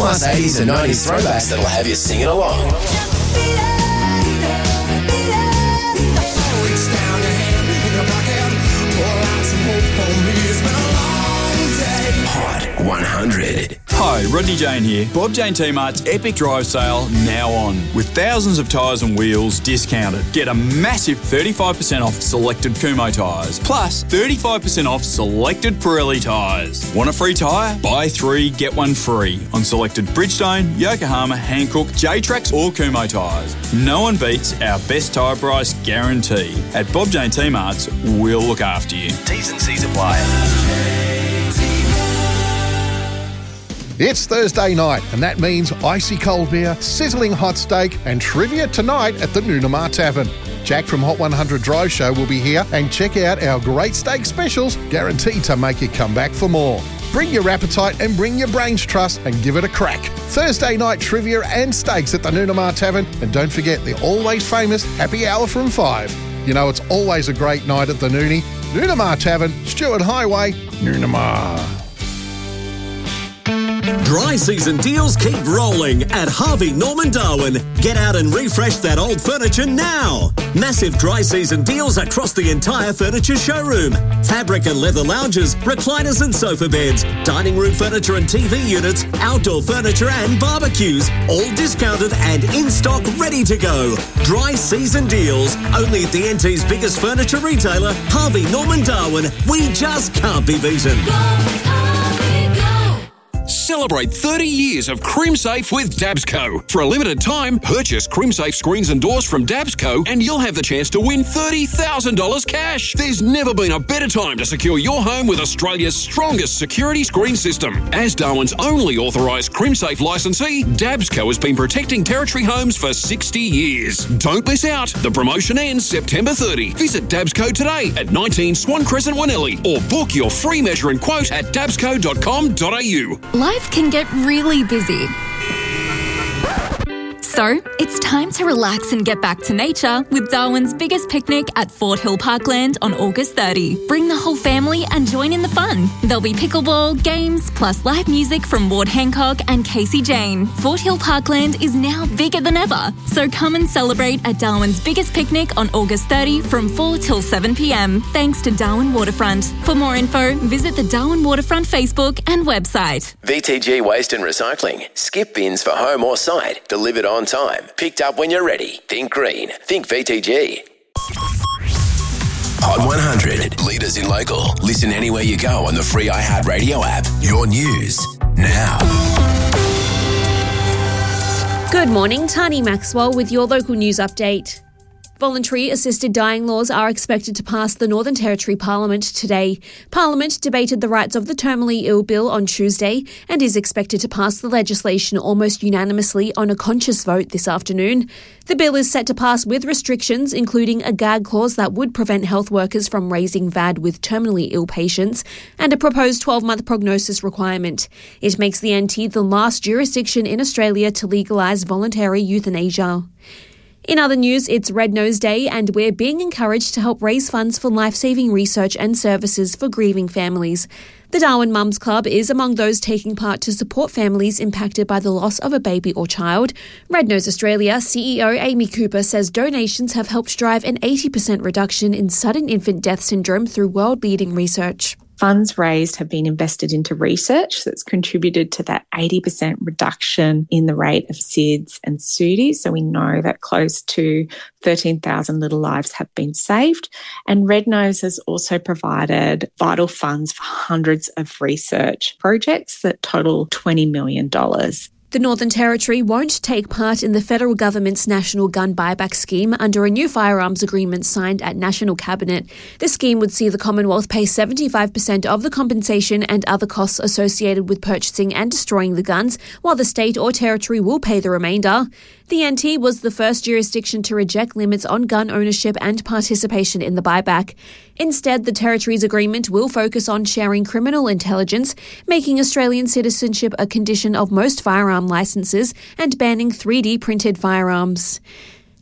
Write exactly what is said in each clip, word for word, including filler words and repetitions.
plus eighties and nineties throwbacks that'll have you singing along. Hot one hundred. Hi, Rodney Jane here. Bob Jane T-Mart's Epic Drive Sale now on. With thousands of tyres and wheels discounted. Get a massive thirty-five percent off selected Kumho tyres. Plus thirty-five percent off selected Pirelli tyres. Want a free tyre? Buy three, get one free on selected Bridgestone, Yokohama, Hankook, J-Trax or Kumho tyres. No one beats our best tyre price guarantee. At Bob Jane T-Mart's, we'll look after you. T's and C's apply. It's Thursday night, and that means icy cold beer, sizzling hot steak, and trivia tonight at the Noonamar Tavern. Jack from Hot one hundred Drive Show will be here, and check out our great steak specials, guaranteed to make you come back for more. Bring your appetite and bring your brains trust and give it a crack. Thursday night trivia and steaks at the Noonamar Tavern, and don't forget the always famous happy hour from five. You know, it's always a great night at the Noonie. Noonamar Tavern, Stewart Highway, Noonamar. Dry season deals keep rolling at Harvey Norman Darwin. Get out and refresh that old furniture now. Massive dry season deals across the entire furniture showroom. Fabric and leather lounges, recliners and sofa beds, dining room furniture and T V units, outdoor furniture and barbecues, all discounted and in stock ready to go. Dry season deals, only at the N T's biggest furniture retailer, Harvey Norman Darwin. We just can't be beaten. Celebrate thirty years of CrimSafe with Dabsco. For a limited time, purchase CrimSafe screens and doors from Dabsco and you'll have the chance to win thirty thousand dollars cash. There's never been a better time to secure your home with Australia's strongest security screen system. As Darwin's only authorised CrimSafe licensee, Dabsco has been protecting Territory homes for sixty years. Don't miss out. The promotion ends September thirtieth. Visit Dabsco today at nineteen Swan Crescent, Wanelli, or book your free measure and quote at dabsco dot com dot a u. Life can get really busy. So, it's time to relax and get back to nature with Darwin's biggest picnic at Fort Hill Parkland on August thirtieth. Bring the whole family and join in the fun. There'll be pickleball, games, plus live music from Ward Hancock and Casey Jane. Fort Hill Parkland is now bigger than ever, so come and celebrate at Darwin's biggest picnic on August thirtieth from four till seven p m, thanks to Darwin Waterfront. For more info, visit the Darwin Waterfront Facebook and website. V T G Waste and Recycling. Skip bins for home or site. Delivered on time. Picked up when you're ready. Think green. Think V T G. Hot one hundred. Leaders in local. Listen anywhere you go on the free iHeartRadio app. Your news now. Good morning. Tani Maxwell with your local news update. Voluntary assisted dying laws are expected to pass the Northern Territory Parliament today. Parliament debated the rights of the terminally ill bill on Tuesday and is expected to pass the legislation almost unanimously on a conscious vote this afternoon. The bill is set to pass with restrictions, including a gag clause that would prevent health workers from raising V A D with terminally ill patients and a proposed twelve-month prognosis requirement. It makes the N T the last jurisdiction in Australia to legalise voluntary euthanasia. In other news, it's Red Nose Day and we're being encouraged to help raise funds for life-saving research and services for grieving families. The Darwin Mums Club is among those taking part to support families impacted by the loss of a baby or child. Red Nose Australia C E O Amy Cooper says donations have helped drive an eighty percent reduction in sudden infant death syndrome through world-leading research. Funds raised have been invested into research that's contributed to that eighty percent reduction in the rate of S I D S and S U D Is. So we know that close to thirteen thousand little lives have been saved. And Red Nose has also provided vital funds for hundreds of research projects that total twenty million dollars. The Northern Territory won't take part in the federal government's national gun buyback scheme under a new firearms agreement signed at National Cabinet. The scheme would see the Commonwealth pay seventy-five percent of the compensation and other costs associated with purchasing and destroying the guns, while the state or territory will pay the remainder. The N T was the first jurisdiction to reject limits on gun ownership and participation in the buyback. Instead, the Territory's agreement will focus on sharing criminal intelligence, making Australian citizenship a condition of most firearm licences, and banning three D printed firearms.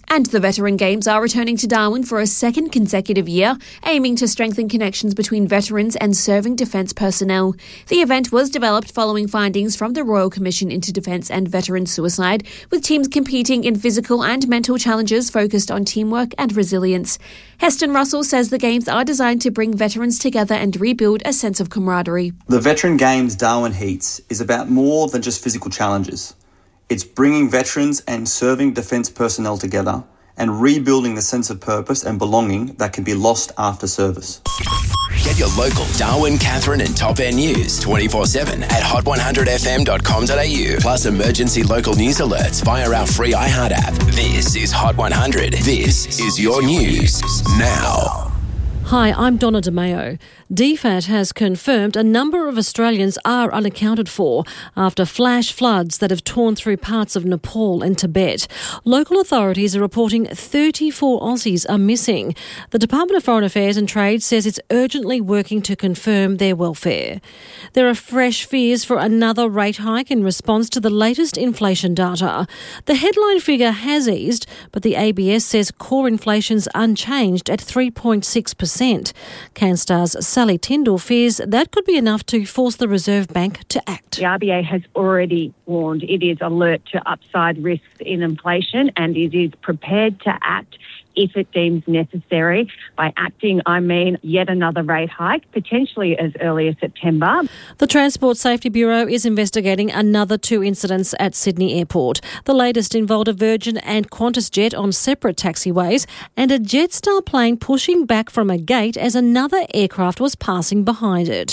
And the Veteran Games are returning to Darwin for a second consecutive year, aiming to strengthen connections between veterans and serving defence personnel. The event was developed following findings from the Royal Commission into Defence and Veteran Suicide, with teams competing in physical and mental challenges focused on teamwork and resilience. Heston Russell says the Games are designed to bring veterans together and rebuild a sense of camaraderie. The Veteran Games Darwin Heats is about more than just physical challenges. It's bringing veterans and serving defence personnel together and rebuilding the sense of purpose and belonging that can be lost after service. Get your local Darwin, Katherine and Top End news twenty-four seven at hot one hundred f m dot com dot a u. Plus emergency local news alerts via our free iHeart app. This is Hot one hundred. This is your news now. Hi, I'm Donna DeMeo. D FAT has confirmed a number of Australians are unaccounted for after flash floods that have torn through parts of Nepal and Tibet. Local authorities are reporting thirty-four Aussies are missing. The Department of Foreign Affairs and Trade says it's urgently working to confirm their welfare. There are fresh fears for another rate hike in response to the latest inflation data. The headline figure has eased, but the A B S says core inflation's unchanged at three point six percent. CanStar's Sally Tyndall fears that could be enough to force the Reserve Bank to act. The R B A has already warned it is alert to upside risks in inflation and it is prepared to act if it deems necessary. By acting, I mean yet another rate hike, potentially as early as September. The Transport Safety Bureau is investigating another two incidents at Sydney Airport. The latest involved a Virgin and Qantas jet on separate taxiways and a Jetstar plane pushing back from a gate as another aircraft was passing behind it.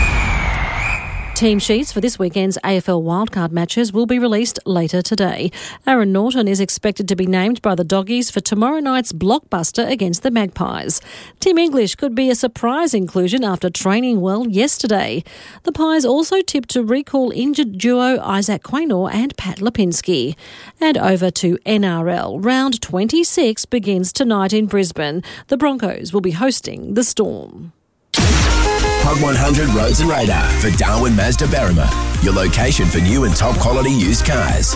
Team sheets for this weekend's A F L wildcard matches will be released later today. Aaron Norton is expected to be named by the Doggies for tomorrow night's blockbuster against the Magpies. Tim English could be a surprise inclusion after training well yesterday. The Pies also tipped to recall injured duo Isaac Quaynor and Pat Lipinski. And over to N R L. Round twenty-six begins tonight in Brisbane. The Broncos will be hosting the Storm. Hot one hundred Roads and Radar for Darwin Mazda Berrima, your location for new and top quality used cars.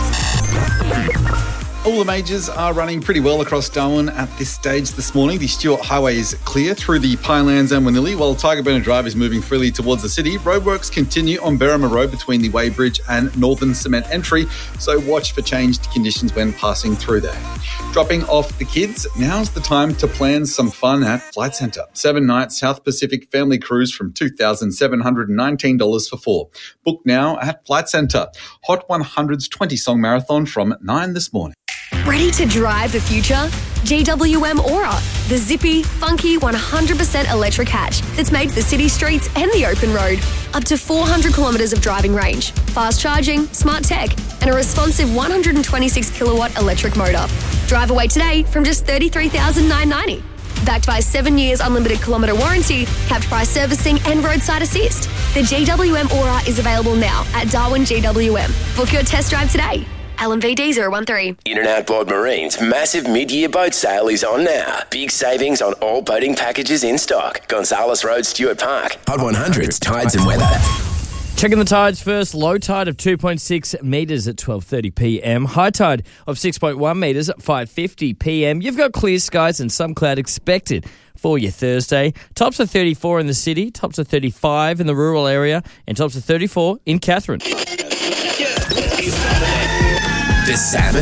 All the majors are running pretty well across Darwin at this stage this morning. The Stuart Highway is clear through the Pinelands and Wanilli, while Tiger Burner Drive is moving freely towards the city. Roadworks continue on Berrima Road between the Weybridge and Northern Cement Entry, so watch for changed conditions when passing through there. Dropping off the kids, now's the time to plan some fun at Flight Centre. Seven night South Pacific family cruise from two thousand seven hundred nineteen dollars for four. Book now at Flight Centre. Hot one hundred's twenty-song marathon from nine this morning. Ready to drive the future? G W M Aura, the zippy, funky one hundred percent electric hatch that's made for city streets and the open road. Up to four hundred kilometres of driving range, fast charging, smart tech, and a responsive one hundred twenty-six kilowatt electric motor. Drive away today from just thirty-three thousand nine hundred ninety dollars. Backed by seven years unlimited kilometre warranty, capped price servicing and roadside assist. The G W M Aura is available now at Darwin G W M. Book your test drive today. L M V D zero one three. In and Outboard Marine's massive mid-year boat sale is on now. Big savings on all boating packages in stock. Gonzales Road, Stuart Park. Hot one hundred's Tides and Weather. Checking the tides first. Low tide of two point six metres at twelve thirty p m. High tide of six point one metres at five fifty p m. You've got clear skies and some cloud expected for your Thursday. Tops of thirty-four in the city, tops of thirty-five in the rural area, and tops of thirty-four in Katherine. The Sabbath